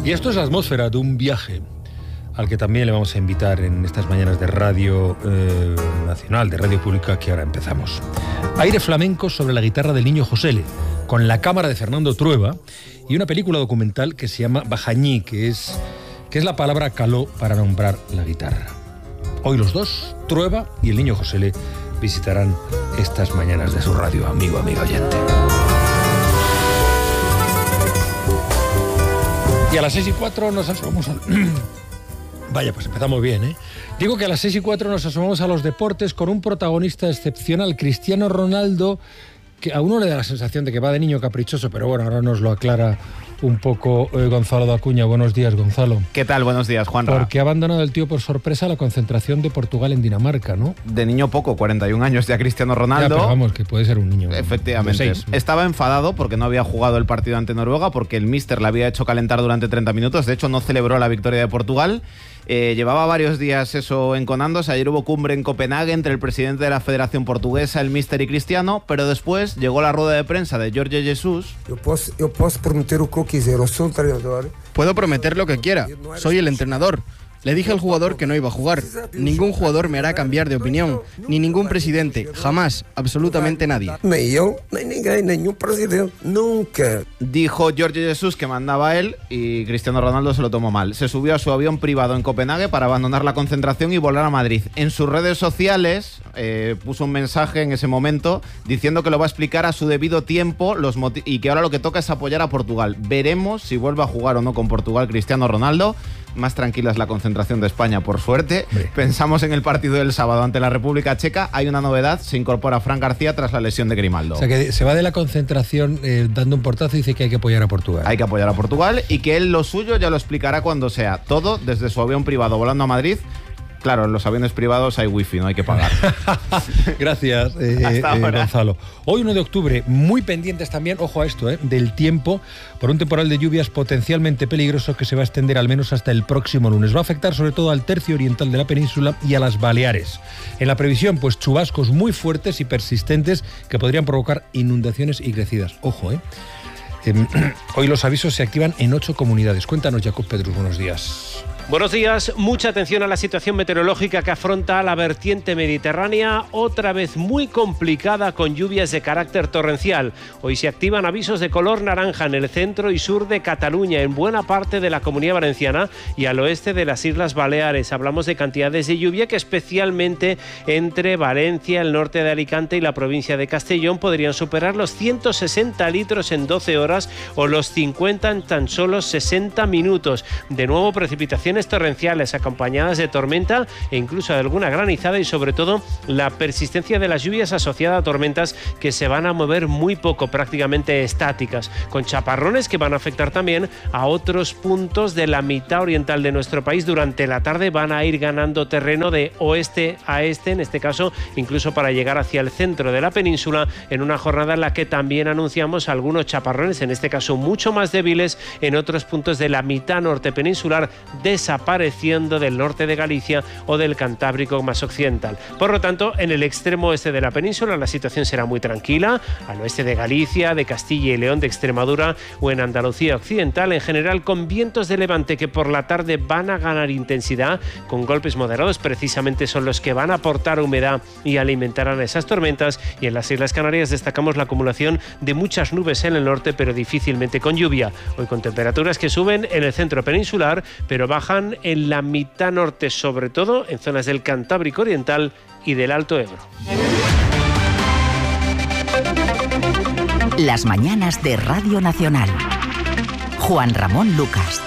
Y esto es la atmósfera de un viaje al que también le vamos a invitar en estas mañanas de Radio Nacional, de Radio Pública, que ahora empezamos. Aire flamenco sobre la guitarra del niño Josele, con la cámara de Fernando Trueba, y una película documental que se llama Bajañí, que es la palabra caló para nombrar la guitarra. Hoy los dos, Trueba y el niño Josele, visitarán estas mañanas de su radio, amigo oyente. Y a las 6:04 nos asomamos al... Vaya, pues empezamos bien, ¿eh? Digo que a las 6:04 nos asomamos a los deportes con un protagonista excepcional, Cristiano Ronaldo, que a uno le da la sensación de que va de niño caprichoso, pero bueno, ahora nos lo aclara un poco Gonzalo de Acuña. Buenos días, Gonzalo. ¿Qué tal? Buenos días, Juanra. Porque ha abandonado el tío por sorpresa la concentración de Portugal en Dinamarca, ¿no? De niño poco, 41 años ya Cristiano Ronaldo. Ya, pero vamos, que puede ser un niño. Efectivamente. 6, ¿no? Estaba enfadado porque no había jugado el partido ante Noruega, porque el míster le había hecho calentar durante 30 minutos. De hecho, no celebró la victoria de Portugal. Llevaba varios días eso enconándose. Ayer hubo cumbre en Copenhague entre el presidente de la Federación Portuguesa, el míster y Cristiano, pero después llegó la rueda de prensa de Jorge Jesus. Eu posso prometer o que eu quiser, eu sou o treinador. Puedo prometer lo que quiera, soy el entrenador. Le dije al jugador que no iba a jugar. Ningún jugador me hará cambiar de opinión, ni ningún presidente, jamás, absolutamente nadie. Nem eu, nem ninguém, nenhum presidente, nunca. Dijo Jorge Jesus que mandaba él y Cristiano Ronaldo se lo tomó mal. Se subió a su avión privado en Copenhague para abandonar la concentración y volar a Madrid. En sus redes sociales puso un mensaje en ese momento diciendo que lo va a explicar a su debido tiempo y que ahora lo que toca es apoyar a Portugal. Veremos si vuelve a jugar o no con Portugal Cristiano Ronaldo. Más tranquila es la concentración de España, por suerte. Sí. Pensamos en el partido del sábado ante la República Checa. Hay una novedad, se incorpora Fran García tras la lesión de Grimaldo. O sea, que se va de la concentración dando un portazo y dice que hay que apoyar a Portugal. Hay que apoyar a Portugal y que él lo suyo ya lo explicará cuando sea. Todo desde su avión privado volando a Madrid. Claro, en los aviones privados hay wifi, no hay que pagar. Gracias, Gonzalo. Hoy 1 de octubre, muy pendientes también, ojo a esto, del tiempo, por un temporal de lluvias potencialmente peligroso que se va a extender al menos hasta el próximo lunes. Va a afectar sobre todo al tercio oriental de la península y a las Baleares. En la previsión, pues chubascos muy fuertes y persistentes que podrían provocar inundaciones y crecidas. Ojo, hoy los avisos se activan en 8 comunidades. Cuéntanos, Jacob Pedrus, buenos días. Buenos días. Mucha atención a la situación meteorológica que afronta la vertiente mediterránea, otra vez muy complicada con lluvias de carácter torrencial. Hoy se activan avisos de color naranja en el centro y sur de Cataluña, en buena parte de la Comunidad Valenciana y al oeste de las Islas Baleares. Hablamos de cantidades de lluvia que especialmente entre Valencia, el norte de Alicante y la provincia de Castellón podrían superar los 160 litros en 12 horas o los 50 en tan solo 60 minutos. De nuevo, precipitaciones torrenciales acompañadas de tormenta e incluso de alguna granizada y sobre todo la persistencia de las lluvias asociada a tormentas que se van a mover muy poco, prácticamente estáticas, con chaparrones que van a afectar también a otros puntos de la mitad oriental de nuestro país. Durante la tarde van a ir ganando terreno de oeste a este, en este caso incluso para llegar hacia el centro de la península, en una jornada en la que también anunciamos algunos chaparrones, en este caso mucho más débiles en otros puntos de la mitad norte peninsular, desapareciendo del norte de Galicia o del Cantábrico más occidental. Por lo tanto, en el extremo oeste de la península la situación será muy tranquila, al oeste de Galicia, de Castilla y León, de Extremadura o en Andalucía occidental, en general con vientos de levante que por la tarde van a ganar intensidad, con golpes moderados, precisamente son los que van a aportar humedad y alimentarán a esas tormentas. Y en las Islas Canarias destacamos la acumulación de muchas nubes en el norte, pero difícilmente con lluvia. Hoy con temperaturas que suben en el centro peninsular, pero bajan en la mitad norte, sobre todo en zonas del Cantábrico Oriental y del Alto Ebro. Las mañanas de Radio Nacional. Juan Ramón Lucas.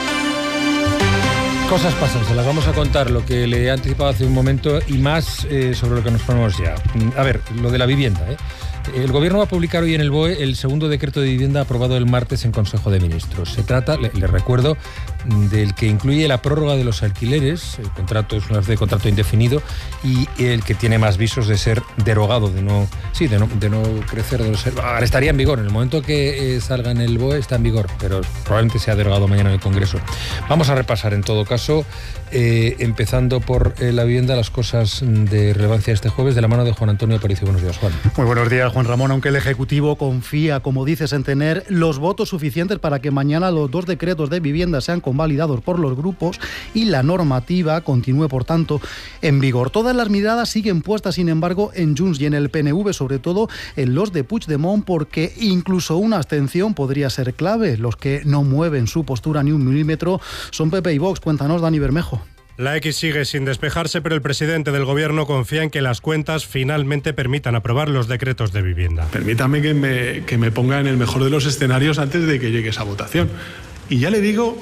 Cosas pasan, se las vamos a contar, lo que le he anticipado hace un momento y más sobre lo que nos ponemos ya. A ver, lo de la vivienda, El Gobierno va a publicar hoy en el BOE el segundo decreto de vivienda aprobado el martes en Consejo de Ministros. Se trata, le recuerdo, del que incluye la prórroga de los alquileres. El contrato es una vez de contrato indefinido y el que tiene más visos de ser derogado, de no crecer, de no ser. Ahora estaría en vigor. En el momento que salga en el BOE está en vigor, pero probablemente sea derogado mañana en el Congreso. Vamos a repasar en todo caso, empezando por la vivienda, las cosas de relevancia este jueves, de la mano de Juan Antonio Aparicio. Buenos días, Juan. Muy buenos días, Juan Ramón, aunque el Ejecutivo confía, como dices, en tener los votos suficientes para que mañana los 2 decretos de vivienda sean convalidados por los grupos y la normativa continúe, por tanto, en vigor. Todas las miradas siguen puestas, sin embargo, en Junts y en el PNV, sobre todo en los de Puigdemont, porque incluso una abstención podría ser clave. Los que no mueven su postura ni un milímetro son PP y Vox. Cuéntanos, Dani Bermejo. La X sigue sin despejarse, pero el presidente del Gobierno confía en que las cuentas finalmente permitan aprobar los decretos de vivienda. Permítame que me ponga en el mejor de los escenarios antes de que llegue esa votación. Y ya le digo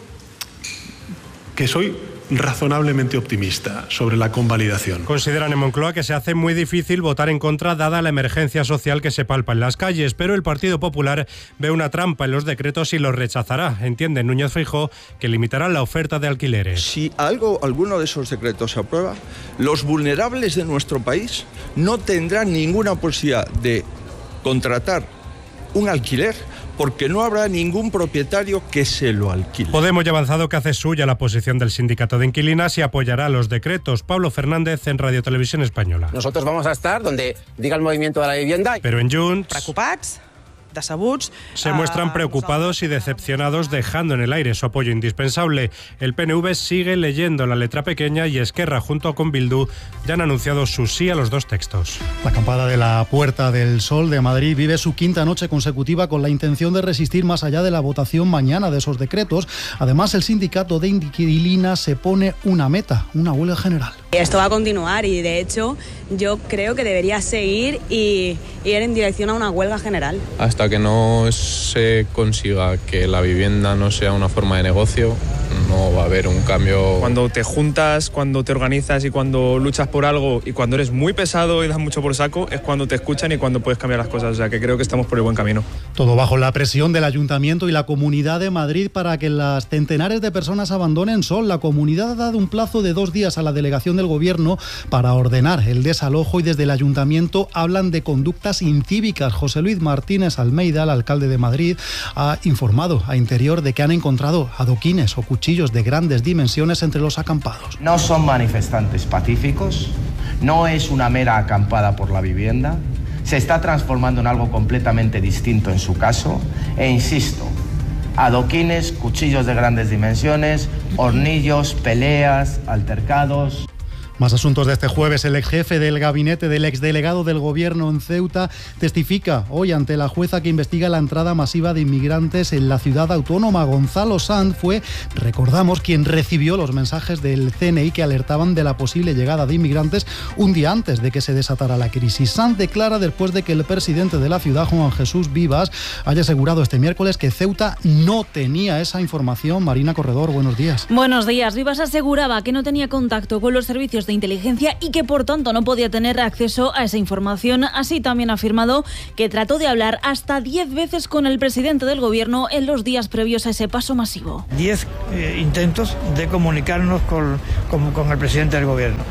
que soy razonablemente optimista sobre la convalidación. Consideran en Moncloa que se hace muy difícil votar en contra dada la emergencia social que se palpa en las calles, pero el Partido Popular ve una trampa en los decretos y los rechazará. Entiende Núñez Feijóo que limitarán la oferta de alquileres. Si alguno de esos decretos se aprueba, los vulnerables de nuestro país no tendrán ninguna posibilidad de contratar un alquiler, porque no habrá ningún propietario que se lo alquile. Podemos ya avanzado que hace suya la posición del sindicato de inquilinas y apoyará los decretos. Pablo Fernández en Radio Televisión Española. Nosotros vamos a estar donde diga el movimiento de la vivienda. Pero en Junts preocupats, decebuts, se muestran preocupados y decepcionados, dejando en el aire su apoyo indispensable. El PNV sigue leyendo la letra pequeña y Esquerra, junto con Bildu, ya han anunciado su sí a los 2 textos. La acampada de la Puerta del Sol de Madrid vive su 5ª noche consecutiva con la intención de resistir más allá de la votación mañana de esos decretos. Además, el sindicato de inquilinas se pone una meta, una huelga general. Esto va a continuar y, de hecho, yo creo que debería seguir y ir en dirección a una huelga general. Hasta que no se consiga que la vivienda no sea una forma de negocio, no va a haber un cambio. Cuando te juntas, cuando te organizas y cuando luchas por algo y cuando eres muy pesado y das mucho por saco, es cuando te escuchan y cuando puedes cambiar las cosas. O sea, que creo que estamos por el buen camino. Todo bajo la presión del Ayuntamiento y la Comunidad de Madrid para que las centenares de personas abandonen Sol. La comunidad ha dado un plazo de 2 días a la delegación del Gobierno para ordenar el desalojo y desde el Ayuntamiento hablan de conductas incívicas. José Luis Martínez Almeida, el alcalde de Madrid, ha informado a Interior de que han encontrado adoquines o cuchillos de grandes dimensiones entre los acampados. No son manifestantes pacíficos, no es una mera acampada por la vivienda, se está transformando en algo completamente distinto en su caso e insisto, adoquines, cuchillos de grandes dimensiones, hornillos, peleas, altercados. Más asuntos de este jueves. El exjefe del gabinete del exdelegado del Gobierno en Ceuta testifica hoy ante la jueza que investiga la entrada masiva de inmigrantes en la ciudad autónoma. Gonzalo Sanz fue, recordamos, quien recibió los mensajes del CNI que alertaban de la posible llegada de inmigrantes un día antes de que se desatara la crisis. Sanz declara después de que el presidente de la ciudad, Juan Jesús Vivas, haya asegurado este miércoles que Ceuta no tenía esa información. Marina Corredor, buenos días. Buenos días. Vivas aseguraba que no tenía contacto con los servicios de inteligencia y que por tanto no podía tener acceso a esa información. Así también ha afirmado que trató de hablar hasta 10 veces con el presidente del Gobierno en los días previos a ese paso masivo. 10 intentos de comunicarnos con el presidente del Gobierno,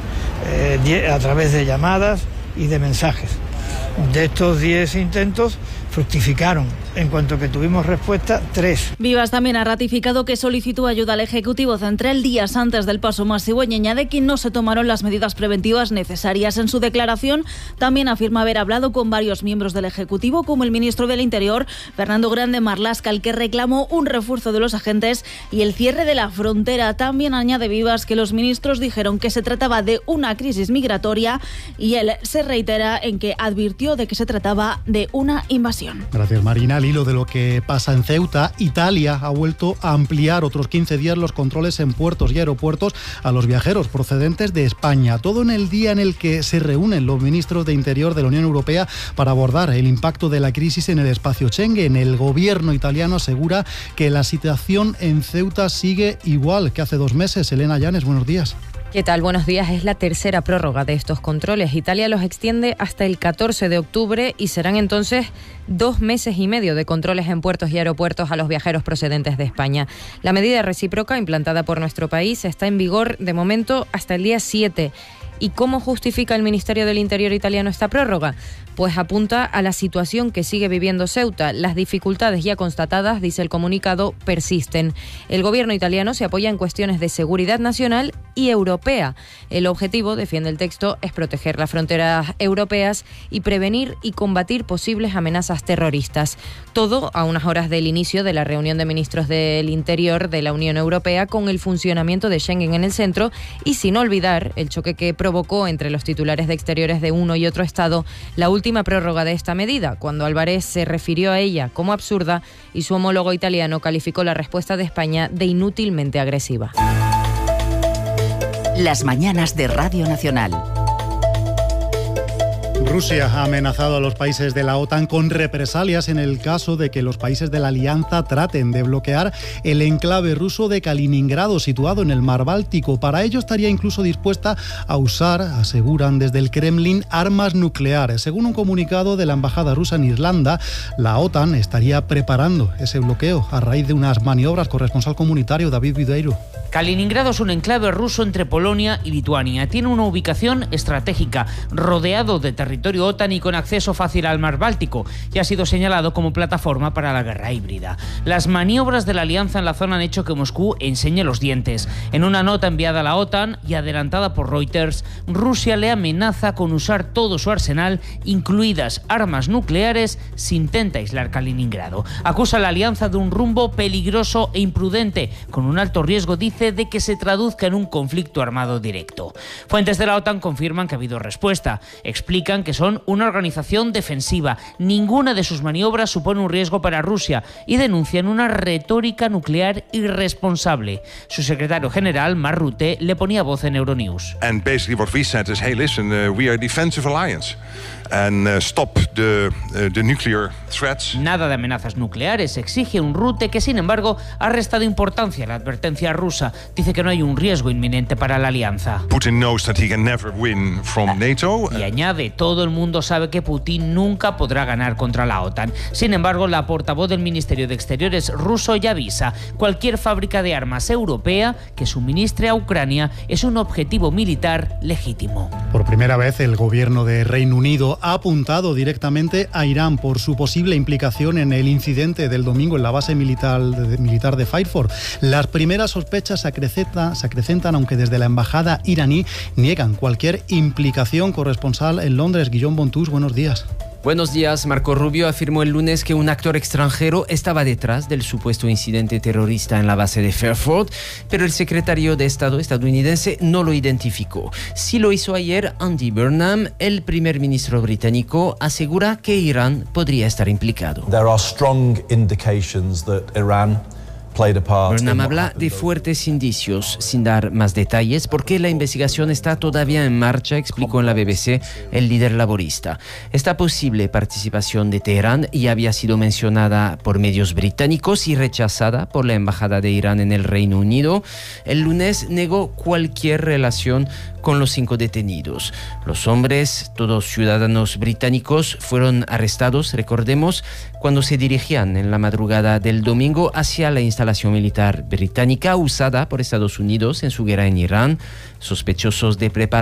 a través de llamadas y de mensajes. De estos 10 intentos fructificaron. En cuanto que tuvimos respuesta, 3. Vivas también ha ratificado que solicitó ayuda al Ejecutivo Central días antes del paso masivo y añade que no se tomaron las medidas preventivas necesarias. En su declaración también afirma haber hablado con varios miembros del Ejecutivo, como el ministro del Interior, Fernando Grande Marlaska, el que reclamó un refuerzo de los agentes y el cierre de la frontera. También añade Vivas que los ministros dijeron que se trataba de una crisis migratoria y él se reitera en que advirtió de que se trataba de una invasión. Gracias, Marina. Al hilo de lo que pasa en Ceuta, Italia ha vuelto a ampliar otros 15 días los controles en puertos y aeropuertos a los viajeros procedentes de España. Todo en el día en el que se reúnen los ministros de Interior de la Unión Europea para abordar el impacto de la crisis en el espacio Schengen. El gobierno italiano asegura que la situación en Ceuta sigue igual que hace 2 meses. Elena Llanes, buenos días. ¿Qué tal? Buenos días. Es la tercera prórroga de estos controles. Italia los extiende hasta el 14 de octubre y serán entonces 2 meses y medio de controles en puertos y aeropuertos a los viajeros procedentes de España. La medida recíproca implantada por nuestro país está en vigor de momento hasta el día 7. ¿Y cómo justifica el Ministerio del Interior italiano esta prórroga? Pues apunta a la situación que sigue viviendo Ceuta. Las dificultades ya constatadas, dice el comunicado, persisten. El gobierno italiano se apoya en cuestiones de seguridad nacional y europea. El objetivo, defiende el texto, es proteger las fronteras europeas y prevenir y combatir posibles amenazas terroristas. Todo a unas horas del inicio de la reunión de ministros del Interior de la Unión Europea con el funcionamiento de Schengen en el centro y sin olvidar el choque que provocó entre los titulares de Exteriores de uno y otro estado la última prórroga de esta medida, cuando Álvarez se refirió a ella como absurda y su homólogo italiano calificó la respuesta de España de inútilmente agresiva. Las mañanas de Radio Nacional. Rusia ha amenazado a los países de la OTAN con represalias en el caso de que los países de la alianza traten de bloquear el enclave ruso de Kaliningrado, situado en el mar Báltico. Para ello estaría incluso dispuesta a usar, aseguran desde el Kremlin, armas nucleares. Según un comunicado de la embajada rusa en Irlanda, la OTAN estaría preparando ese bloqueo a raíz de unas maniobras. Corresponsal comunitario David Videiro. Kaliningrado es un enclave ruso entre Polonia y Lituania. Tiene una ubicación estratégica, rodeado de territorio OTAN y con acceso fácil al mar Báltico, y ha sido señalado como plataforma para la guerra híbrida. Las maniobras de la alianza en la zona han hecho que Moscú enseñe los dientes. En una nota enviada a la OTAN y adelantada por Reuters, Rusia le amenaza con usar todo su arsenal, incluidas armas nucleares, si intenta aislar Kaliningrado. Acusa a la alianza de un rumbo peligroso e imprudente, con un alto riesgo, dice, de que se traduzca en un conflicto armado directo. Fuentes de la OTAN confirman que ha habido respuesta. Explican que son una organización defensiva. Ninguna de sus maniobras supone un riesgo para Rusia y denuncian una retórica nuclear irresponsable. Su secretario general, Mark Rutte, le ponía voz en Euronews. And basically what we said is, hey, listen, we are a defensive alliance. And stop the nuclear threats. Nada de amenazas nucleares, exige un Rutte que, sin embargo, ha restado importancia a la advertencia rusa. Dice que no hay un riesgo inminente para la alianza. Putin knows that he can never win from NATO. Y añade, todo el mundo sabe que Putin nunca podrá ganar contra la OTAN. Sin embargo, la portavoz del Ministerio de Exteriores ruso ya avisa: cualquier fábrica de armas europea que suministre a Ucrania es un objetivo militar legítimo. Por primera vez, el gobierno de Reino Unido ha apuntado directamente a Irán por su posible implicación en el incidente del domingo en la base militar de Fairford. Las primeras sospechas se acrecentan, aunque desde la embajada iraní niegan cualquier implicación. Corresponsal en Londres, Guillaume Bontus, buenos días. Buenos días. Marco Rubio afirmó el lunes que un actor extranjero estaba detrás del supuesto incidente terrorista en la base de Fairford, pero el secretario de Estado estadounidense no lo identificó. Sí lo hizo ayer Andy Burnham, el primer ministro británico, asegura que Irán podría estar implicado. There are strong indications that Iran Burnham habla de fuertes indicios, sin dar más detalles, porque la investigación está todavía en marcha, explicó en la BBC el líder laborista. Esta posible participación de Teherán ya había sido mencionada por medios británicos y rechazada por la Embajada de Irán en el Reino Unido. El lunes negó cualquier relación con los 5 detenidos. Los hombres, todos ciudadanos británicos, fueron arrestados, recordemos, cuando se dirigían en la madrugada del domingo hacia la instalación militar británica usada por Estados Unidos en su guerra en Irán, sospechosos de preparar